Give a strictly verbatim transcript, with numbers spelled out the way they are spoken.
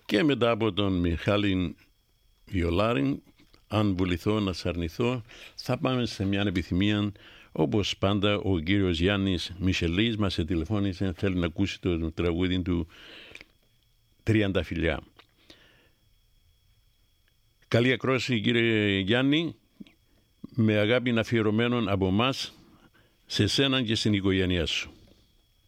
Και μετά από τον Μιχάλη Βιολάρη, αν βουληθώ να σ' αρνηθώ, θα πάμε σε μια επιθυμία. Όπως πάντα ο κύριος Γιάννης Μισελής μας τηλεφώνησε, θέλει να ακούσει το τραγούδι του τριάντα φιλιά. Καλή ακρόαση κύριε Γιάννη, με αγάπη αφιερωμένων από μας σε σένα και στην οικογένειά σου.